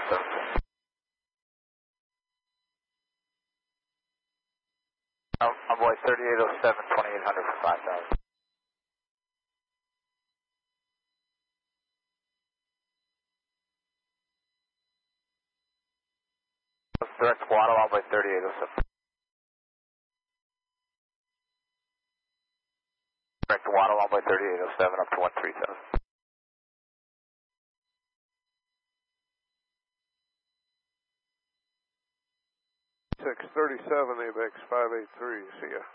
3807. Envoy 3807, 2800 for 5000. Direct Waddle, Envoy 3807. Direct Waddle, Envoy 3807 up to 13000. 637 ABEX 583, see ya.